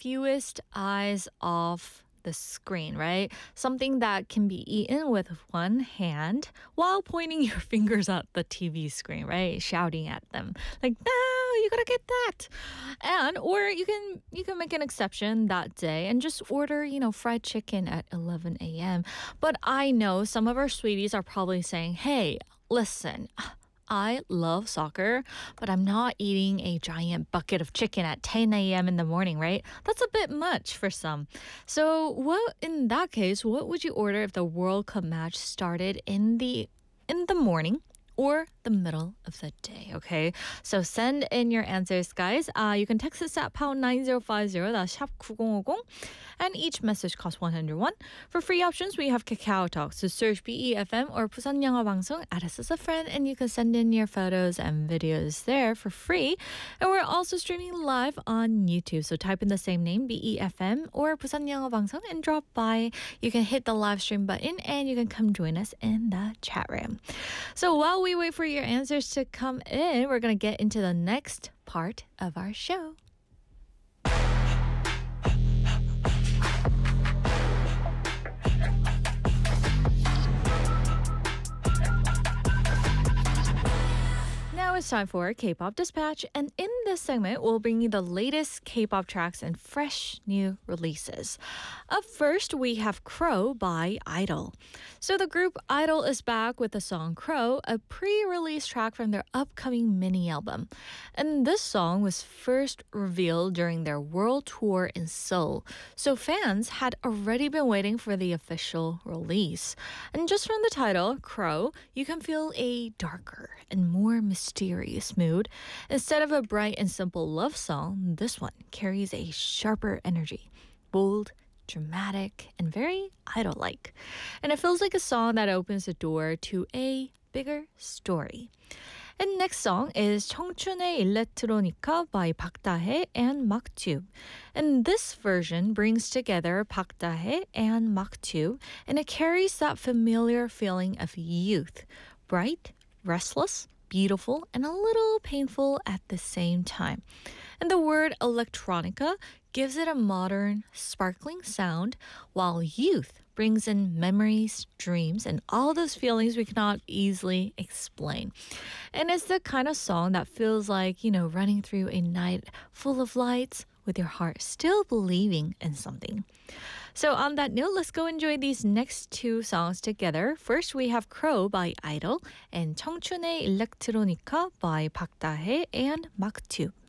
fewest eyes off the screen, right? Something that can be eaten with one hand while pointing your fingers at the TV screen, right? Shouting at them like, "No, you gotta get that." And or you can make an exception that day and just order, fried chicken at 11 a.m. But I know some of our sweeties are probably saying, "Hey, listen, I love soccer, but I'm not eating a giant bucket of chicken at 10 a.m. in the morning, right? That's a bit much for some." So, in that case, what would you order if the World Cup match started in the morning or the middle of the day, okay? So send in your answers, guys. You can text us at pound 9050, that's 샵 9050, and each message costs 101. For free options, we have Kakao Talk. So search BEFM or Busan 영어 방송, add us as a friend, and you can send in your photos and videos there for free. And we're also streaming live on YouTube. So type in the same name, BEFM or Busan 영어 방송, and drop by. You can hit the live stream button, and you can come join us in the chat room. So while we wait for your answers to come in, we're going to get into the next part of our show. Now it's time for K-Pop Dispatch, and in this segment, we'll bring you the latest K-pop tracks and fresh new releases. Up first, we have Crow by Idol. So the group Idol is back with the song Crow, a pre-release track from their upcoming mini album. And this song was first revealed during their world tour in Seoul, so fans had already been waiting for the official release. And just from the title, Crow, you can feel a darker and more mysterious mood. Instead of a bright and simple love song, this one carries a sharper energy, bold, dramatic, and very idol-like. And it feels like a song that opens the door to a bigger story. And next song is 청춘의 일렉트로니카 by Park Da-hae and MaKTube. And this version brings together Park Da-hae and MaKTube, and it carries that familiar feeling of youth, bright, restless, beautiful, and a little painful at the same time. And the word electronica gives it a modern, sparkling sound, while youth brings in memories, dreams, and all those feelings we cannot easily explain. And it's the kind of song that feels like, running through a night full of lights with your heart still believing in something. So on that note, let's go enjoy these next two songs together. First, we have Crow by Idol and 청춘의 일렉트로니카 by Park Da-hae and MaKTube.